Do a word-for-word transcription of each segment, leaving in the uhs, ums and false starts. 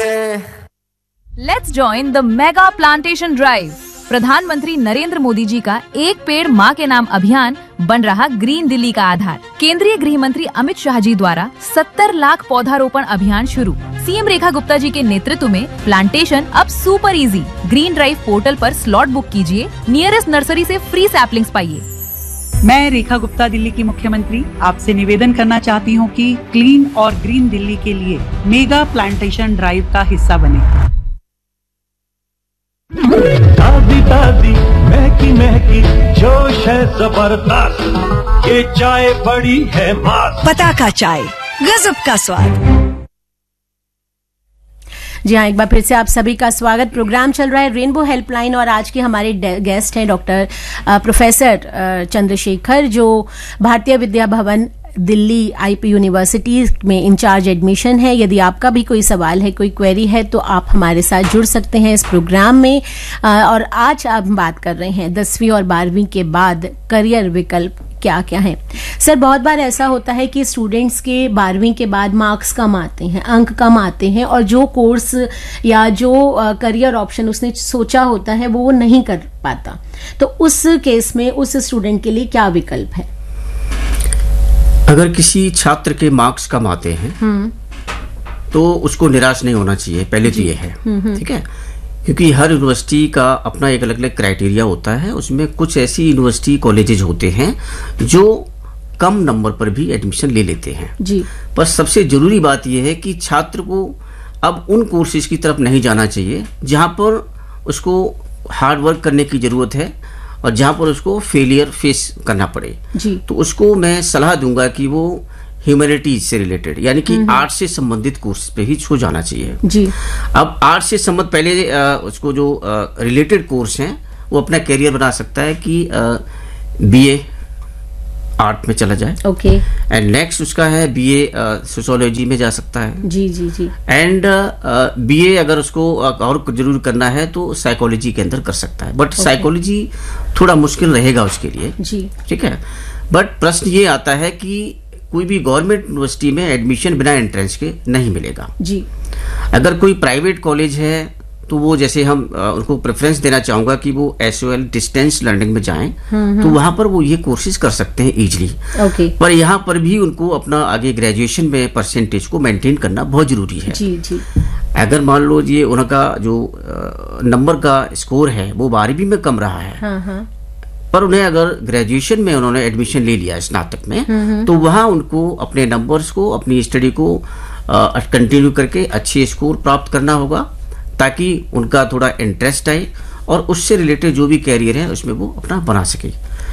Let's join the mega plantation drive. प्रधानमंत्री नरेंद्र मोदी जी का एक पेड़ माँ के नाम अभियान बन रहा ग्रीन दिल्ली का आधार। केंद्रीय गृह मंत्री अमित शाह जी द्वारा सत्तर लाख पौधारोपण अभियान शुरू। सीएम रेखा गुप्ता जी के नेतृत्व में प्लांटेशन अब super easy. Green drive portal पर स्लॉट बुक कीजिए, नियरेस्ट नर्सरी से फ्री सैपलिंग्स पाइए। मैं रेखा गुप्ता, दिल्ली की मुख्यमंत्री, आपसे निवेदन करना चाहती हूँ कि क्लीन और ग्रीन दिल्ली के लिए मेगा प्लांटेशन ड्राइव का हिस्सा बने। ताजी ताजी महकी महकी जोश है जबरदस्त, ये चाय बड़ी है मस्त। पताका चाय, गजब का स्वाद। जी हाँ, एक बार फिर से आप सभी का स्वागत। प्रोग्राम चल रहा है रेनबो हेल्पलाइन और आज के हमारे गेस्ट हैं डॉक्टर प्रोफेसर चंद्रशेखर, जो भारतीय विद्या भवन दिल्ली आईपी यूनिवर्सिटी में इंचार्ज एडमिशन है। यदि आपका भी कोई सवाल है, कोई क्वेरी है, तो आप हमारे साथ जुड़ सकते हैं इस प्रोग्राम में। और आज हम बात कर रहे हैं दसवीं और बारहवीं के बाद करियर विकल्प क्या क्या है। सर, बहुत बार ऐसा होता है कि स्टूडेंट्स के बारहवीं के बाद मार्क्स कम आते हैं, अंक कम आते हैं और जो कोर्स या जो करियर ऑप्शन उसने सोचा होता है वो नहीं कर पाता। तो उस केस में उस स्टूडेंट के लिए क्या विकल्प है? अगर किसी छात्र के मार्क्स कम आते हैं तो उसको निराश नहीं होना चाहिए। पहले तो ये है, ठीक है, क्योंकि हर यूनिवर्सिटी का अपना एक अलग अलग क्राइटेरिया होता है। उसमें कुछ ऐसी यूनिवर्सिटी कॉलेजेज होते हैं जो कम नंबर पर भी एडमिशन ले लेते हैं जी। पर सबसे जरूरी बात यह है कि छात्र को अब उन कोर्सेज की तरफ नहीं जाना चाहिए जहां पर उसको हार्ड वर्क करने की जरूरत है और जहां पर उसको फेलियर फेस करना पड़े जी। तो उसको मैं सलाह दूंगा कि वो ह्यूमैनिटीज से रिलेटेड यानी कि आर्ट से संबंधित कोर्स पे ही छो जाना चाहिए जी। अब आर्ट से संबंध पहले आ, उसको जो रिलेटेड कोर्स हैं वो अपना करियर बना सकता है कि बीए आर्ट में चला जाए, ओके, एंड नेक्स्ट उसका है बीए सोशियोलॉजी में जा सकता है जी जी जी एंड बीए अगर उसको और जरूर करना है तो साइकोलॉजी के अंदर कर सकता है। बट साइकोलॉजी थोड़ा मुश्किल रहेगा उसके लिए जी, ठीक है। बट प्रश्न ये आता है कि कोई भी गवर्नमेंट यूनिवर्सिटी में एडमिशन बिना एंट्रेंस के नहीं मिलेगा जी। अगर कोई प्राइवेट कॉलेज है तो वो जैसे हम आ, उनको प्रेफरेंस देना चाहूंगा कि वो एसओएल डिस्टेंस लर्निंग में जाएं, तो वहां पर वो ये कोर्सेज कर सकते हैं इजीली, ओके। पर यहाँ पर भी उनको अपना आगे ग्रेजुएशन में परसेंटेज को मेंटेन करना बहुत जरूरी है जी जी। अगर मान लो ये उनका जो नंबर का स्कोर है वो बारहवीं में कम रहा है, हाँ हाँ। पर उन्हें अगर ग्रेजुएशन में उन्होंने एडमिशन ले लिया स्नातक में, तो वहां उनको अपने नंबर्स को, अपनी स्टडी को कंटिन्यू करके अच्छे स्कोर प्राप्त करना होगा ताकि उनका थोड़ा इंटरेस्ट आए और उससे रिलेटेड जो भी कैरियर है उसमें वो अपना बना सके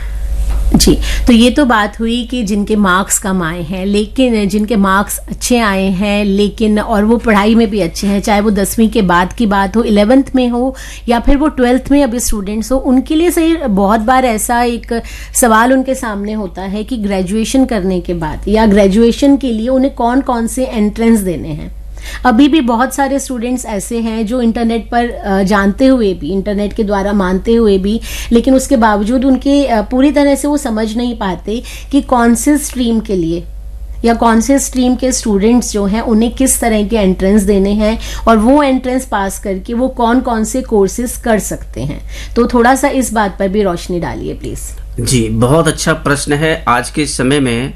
जी। तो ये तो बात हुई कि जिनके मार्क्स कम आए हैं, लेकिन जिनके मार्क्स अच्छे आए हैं लेकिन और वो पढ़ाई में भी अच्छे हैं, चाहे वो दसवीं के बाद की बात हो, इलेवेंथ में हो या फिर वो ट्वेल्थ में अभी स्टूडेंट्स हो, उनके लिए सही बहुत बार ऐसा एक सवाल उनके सामने होता है कि ग्रेजुएशन करने के बाद या ग्रेजुएशन के लिए उन्हें कौन कौन से एंट्रेंस देने हैं। अभी भी बहुत सारे स्टूडेंट्स ऐसे हैं जो इंटरनेट पर जानते हुए भी, इंटरनेट के द्वारा मानते हुए भी, लेकिन उसके बावजूद उनके पूरी तरह से वो समझ नहीं पाते कि कौन से स्ट्रीम के लिए या कौन से स्ट्रीम के स्टूडेंट्स जो हैं उन्हें किस तरह के एंट्रेंस देने हैं और वो एंट्रेंस पास करके वो कौन कौन से कोर्सेज कर सकते हैं। तो थोड़ा सा इस बात पर भी रोशनी डालिए प्लीज जी। बहुत अच्छा प्रश्न है। आज के समय में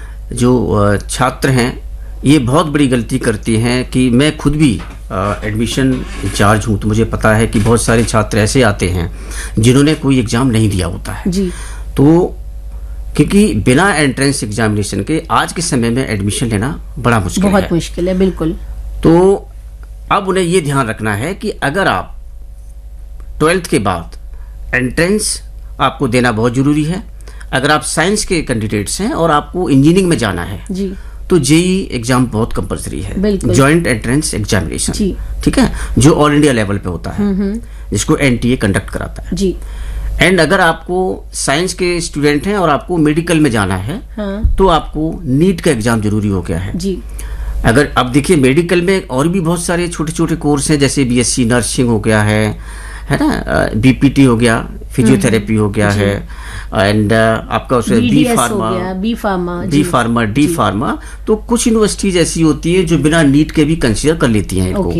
जो छात्र हैं ये बहुत बड़ी गलती करती हैं कि मैं खुद भी एडमिशन इंचार्ज हूँ, तो मुझे पता है कि बहुत सारे छात्र ऐसे आते हैं जिन्होंने कोई एग्जाम नहीं दिया होता है जी। तो क्योंकि बिना एंट्रेंस एग्जामिनेशन के आज के समय में एडमिशन लेना बड़ा मुश्किल है, बहुत मुश्किल है, बिल्कुल। तो अब उन्हें ये ध्यान रखना है कि अगर आप ट्वेल्थ के बाद एंट्रेंस आपको देना बहुत जरूरी है। अगर आप साइंस के कैंडिडेट्स हैं और आपको इंजीनियरिंग में जाना है जी, तो जेई एग्जाम बहुत कंपलसरी है, जॉइंट एंट्रेंस एग्जामिनेशन, ठीक है, जो ऑल इंडिया लेवल पे होता है, जिसको एनटीए कंडक्ट कराता है जी। एंड अगर आपको साइंस के स्टूडेंट हैं और आपको मेडिकल में जाना है, हाँ। तो आपको नीट का एग्जाम जरूरी हो गया है जी। अगर अब देखिए मेडिकल में और भी बहुत सारे छोटे छोटे कोर्स हैं, जैसे बीएससी नर्सिंग हो गया है है ना, बीपीटी हो गया, फिजियोथेरेपी हो गया है, एंड uh, आपका उसमें B pharma B pharma B pharma D pharma. तो कुछ यूनिवर्सिटीज ऐसी होती है जो बिना नीट के भी कंसीडर कर लेती हैं इनको,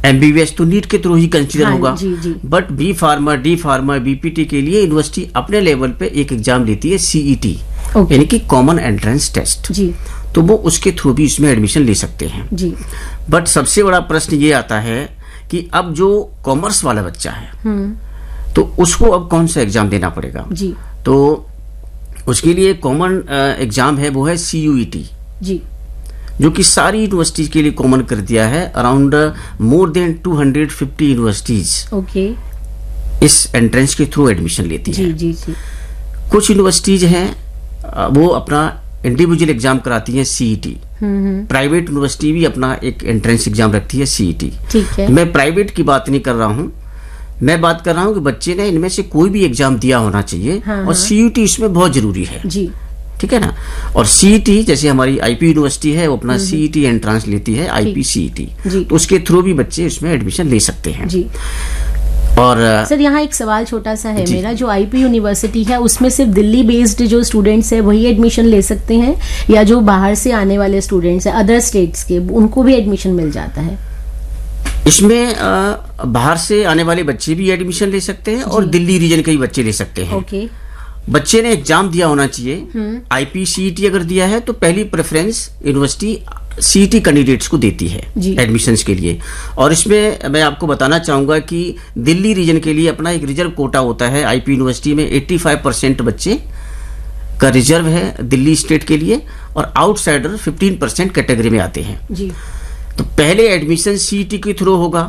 एमबीबीएस तो नीट के थ्रू ही कंसिडर हाँ, होगा, जी, जी। But B pharma, D pharma, BPT के लिए यूनिवर्सिटी अपने लेवल पे एक एग्जाम लेती है, सीईटी, ओके। यानी कि कॉमन एंट्रेंस टेस्ट। जी तो वो उसके थ्रू भी इसमें एडमिशन ले सकते हैं। जी बट सबसे बड़ा प्रश्न ये आता है कि अब जो कॉमर्स वाला बच्चा है तो उसको अब कौन सा एग्जाम देना पड़ेगा। जी तो उसके लिए कॉमन एग्जाम है, वो है सीयूईटी, जी जो कि सारी यूनिवर्सिटीज के लिए कॉमन कर दिया है। Around more than two hundred fifty universities okay इस एंट्रेंस के थ्रू एडमिशन लेती जी है। जी जी कुछ यूनिवर्सिटीज हैं अ, वो अपना इंडिविजुअल एग्जाम कराती है, सीईटी। प्राइवेट यूनिवर्सिटी भी अपना एक एंट्रेंस एग्जाम रखती है, सीईटी। ठीक है। मैं प्राइवेट की बात नहीं कर रहा हूँ, मैं बात कर रहा हूँ कि बच्चे ने इनमें से कोई भी एग्जाम दिया होना चाहिए, हाँ, और हाँ। सीईटी इसमें बहुत जरूरी है। जी ठीक है ना। और सीईटी जैसे हमारी आईपी यूनिवर्सिटी है, वो अपना सीईटी एंट्रेंस लेती है, आईपी सीईटी, जी। तो उसके थ्रू भी बच्चे इसमें एडमिशन ले सकते हैं। जी और अ, सर, यहाँ एक सवाल छोटा सा है जी। मेरा, जो आईपी यूनिवर्सिटी है उसमें सिर्फ दिल्ली बेस्ड जो स्टूडेंट्स है वही एडमिशन ले सकते हैं, या जो बाहर से आने वाले स्टूडेंट्स हैं अदर स्टेट्स के, उनको भी एडमिशन मिल जाता है? इसमें अ, बाहर से आने वाले बच्चे भी एडमिशन ले सकते हैं और दिल्ली रीजन के भी बच्चे ले सकते हैं। ओके बच्चे ने एग्जाम दिया होना चाहिए। आईपी सीईटी अगर दिया है तो पहली प्रेफरेंस यूनिवर्सिटी सीईटी कैंडिडेट्स को देती है जी। एडमिशन्स के लिए। और इसमें मैं आपको बताना चाहूंगा कि दिल्ली रीजन के लिए अपना एक रिजर्व कोटा होता है। आईपी यूनिवर्सिटी में पचासी परसेंट बच्चे का रिजर्व है दिल्ली स्टेट के लिए, और आउटसाइडर पंद्रह परसेंट कैटेगरी में आते हैं। जी तो पहले एडमिशन सीईटी के थ्रू होगा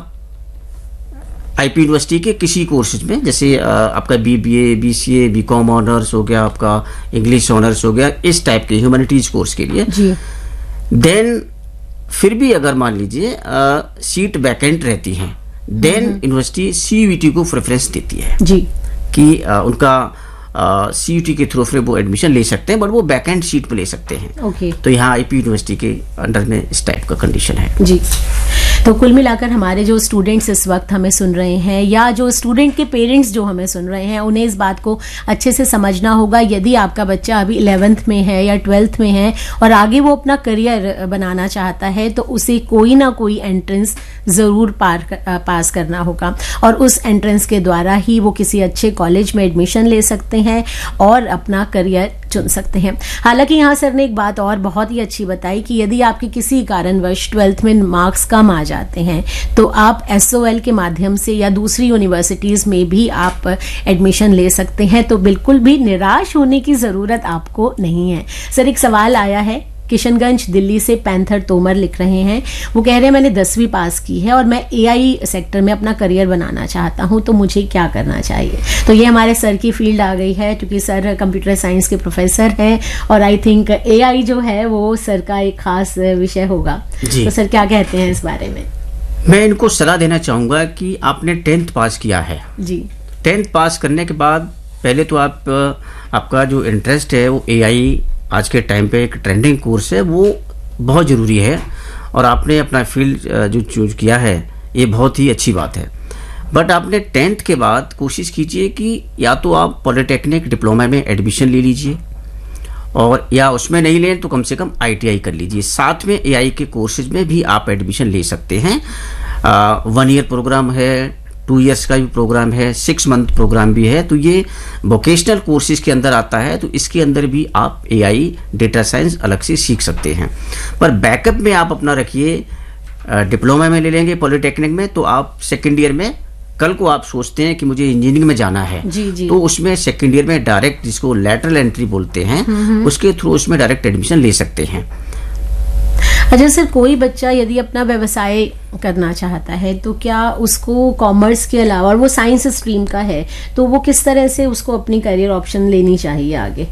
आईपी यूनिवर्सिटी के किसी कोर्सेज में, जैसे अ, आपका बीबीए, बीसीए, बीकॉम ऑनर्स हो गया, आपका इंग्लिश ऑनर्स हो गया, इस टाइप के ह्यूमैनिटीज कोर्स के लिए। जी देन फिर भी अगर मान लीजिए अ, सीट वैकेंट रहती हैं, देन यूनिवर्सिटी सीयूईटी को प्रेफरेंस देती है जी कि अ, उनका सीयूटी के थ्रू फिर वो एडमिशन ले सकते हैं, बट वो वैकेंट सीट पे ले सकते हैं। ओके तो यहाँ आईपी यूनिवर्सिटी के अंडर में इस टाइप का कंडीशन है। जी। तो कुल मिलाकर हमारे जो स्टूडेंट्स इस वक्त हमें सुन रहे हैं, या जो स्टूडेंट के पेरेंट्स जो हमें सुन रहे हैं, उन्हें इस बात को अच्छे से समझना होगा। यदि आपका बच्चा अभी इलेवेंथ में है या ट्वेल्थ में है और आगे वो अपना करियर बनाना चाहता है, तो उसे कोई ना कोई एंट्रेंस ज़रूर पार कर, पास करना होगा, और उस एंट्रेंस के द्वारा ही वो किसी अच्छे कॉलेज में एडमिशन ले सकते हैं और अपना करियर चुन सकते हैं। हालांकि यहाँ सर ने एक बात और बहुत ही अच्छी बताई कि यदि आपके किसी कारणवश ट्वेल्थ में मार्क्स कम आ जाते हैं तो आप एसओएल के माध्यम से या दूसरी यूनिवर्सिटीज में भी आप एडमिशन ले सकते हैं। तो बिल्कुल भी निराश होने की जरूरत आपको नहीं है। सर, एक सवाल आया है किशनगंज दिल्ली से, पैंथर तोमर लिख रहे हैं। वो कह रहे हैं मैंने दसवीं पास की है और मैं एआई सेक्टर में अपना करियर बनाना चाहता हूं, तो मुझे क्या करना चाहिए? तो ये हमारे सर की फील्ड आ गई है, क्योंकि सर कंप्यूटर साइंस के प्रोफेसर हैं और आई थिंक एआई जो है वो सर का एक खास विषय होगा। तो सर क्या कहते हैं इस बारे में? मैं इनको सलाह देना चाहूंगा कि आपने टेंथ पास किया है जी। टेंथ पास करने के बाद पहले तो आप आपका जो इंटरेस्ट है वो एआई आज के टाइम पे एक ट्रेंडिंग कोर्स है, वो बहुत ज़रूरी है, और आपने अपना फील्ड जो चूज किया है ये बहुत ही अच्छी बात है। बट आपने टेंथ के बाद कोशिश कीजिए कि या तो आप पॉलिटेक्निक डिप्लोमा में एडमिशन ले लीजिए, और या उसमें नहीं लें तो कम से कम आईटीआई कर लीजिए। साथ में एआई के कोर्सेज में भी आप एडमिशन ले सकते हैं। वन ईयर प्रोग्राम है, टू इयर्स का भी प्रोग्राम है, सिक्स मंथ प्रोग्राम भी है। तो ये वोकेशनल कोर्सेज के अंदर आता है, तो इसके अंदर भी आप एआई, डेटा साइंस अलग से सीख सकते हैं। पर बैकअप में आप अपना रखिए, डिप्लोमा में ले लेंगे पॉलिटेक्निक में, तो आप सेकेंड ईयर में कल को आप सोचते हैं कि मुझे इंजीनियरिंग में जाना है, जी जी। तो उसमें सेकेंड ईयर में डायरेक्ट, जिसको लैटरल एंट्री बोलते हैं, उसके थ्रू उसमें डायरेक्ट एडमिशन ले सकते हैं। अच्छा सर, कोई बच्चा यदि अपना व्यवसाय करना चाहता है तो क्या उसको कॉमर्स के अलावा, और वो साइंस स्ट्रीम का है, तो वो किस तरह से उसको अपनी करियर ऑप्शन लेनी चाहिए आगे?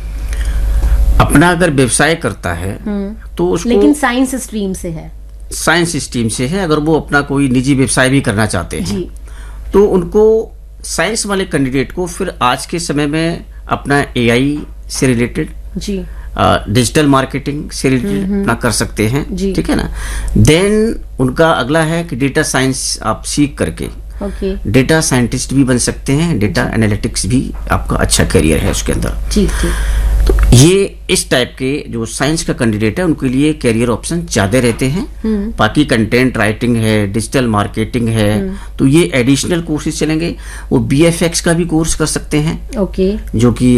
अपना अगर व्यवसाय करता है तो उसको, लेकिन साइंस स्ट्रीम से है, साइंस स्ट्रीम से है, अगर वो अपना कोई निजी व्यवसाय भी करना चाहते हैं जी, तो उनको, साइंस वाले कैंडिडेट को फिर आज के समय में अपना एआई से रिलेटेड, जी, डिजिटल मार्केटिंग से रिलेटेड अपना कर सकते हैं, जी। ठीक है ना। देन उनका अगला है कि डेटा साइंस आप सीख करके ओके, डेटा साइंटिस्ट भी बन सकते हैं, डेटा एनालिटिक्स भी आपका अच्छा करियर है उसके अंदर। ठीक ठीक। तो ये इस टाइप के जो साइंस का कैंडिडेट है उनके लिए कैरियर ऑप्शन ज्यादा रहते हैं। बाकी कंटेंट राइटिंग है, डिजिटल मार्केटिंग है, तो ये एडिशनल कोर्सेज चलेंगे। वो बीएफएक्स का भी कोर्स कर सकते हैं, ओके, जो कि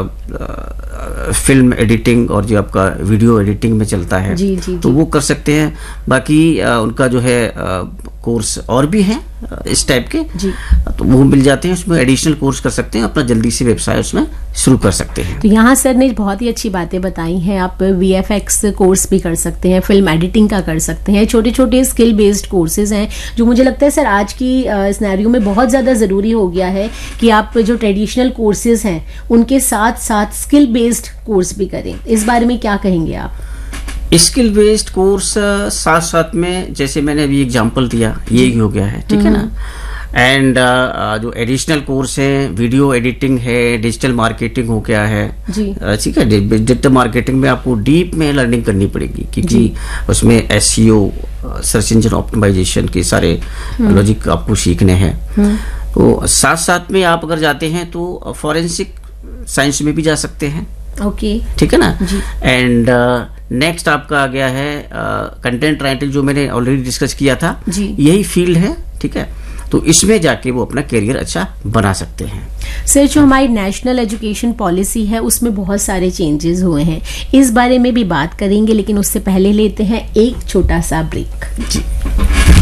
फिल्म एडिटिंग और जो आपका वीडियो एडिटिंग में चलता है, जी, जी, तो जी। वो कर सकते हैं। बाकी आ, उनका जो है आ, कोर्स और भी है इस टाइप के, जी। तो वो मिल जाते हैं, उसमें एडिशनल कोर्स कर सकते हैं, अपना जल्दी से व्यवसाय उसमें शुरू कर सकते हैं। तो यहाँ सर ने बहुत ही अच्छी बातें बताई हैं। आप वीएफएक्स कोर्स भी कर सकते हैं, फिल्म एडिटिंग का कर सकते हैं, छोटे छोटे स्किल बेस्ड कोर्सेज हैं, जो मुझे लगता है सर आज की सिनेरियो में बहुत ज़्यादा ज़रूरी हो गया है कि आप जो ट्रेडिशनल कोर्सेज हैं उनके साथ साथ स्किल बेस्ड कोर्स भी करें। इस बारे में क्या कहेंगे आप? स्किल बेस्ड कोर्स साथ साथ में, जैसे मैंने अभी एग्जांपल दिया, ये ही हो गया है, ठीक है ना। एंड uh, जो एडिशनल कोर्स है, वीडियो एडिटिंग है, डिजिटल मार्केटिंग हो गया है, जी। ठीक है। डिजिटल मार्केटिंग में आपको डीप में लर्निंग करनी पड़ेगी, क्योंकि उसमें एसईओ, सर्च इंजन ऑप्टिमाइजेशन के सारे लॉजिक आपको सीखने हैं। तो साथ साथ में आप अगर जाते हैं तो फॉरेंसिक साइंस में भी जा सकते हैं, ओके, ठीक है ना। जी। एंड नेक्स्ट आपका आ गया है कंटेंट राइटिंग, जो मैंने ऑलरेडी डिस्कस किया था, जी। यही फील्ड है, ठीक है। तो इसमें जाके वो अपना करियर अच्छा बना सकते हैं। सर, जो हमारी नेशनल एजुकेशन पॉलिसी है उसमें बहुत सारे चेंजेस हुए हैं, इस बारे में भी बात करेंगे, लेकिन उससे पहले लेते हैं एक छोटा सा ब्रेक। जी।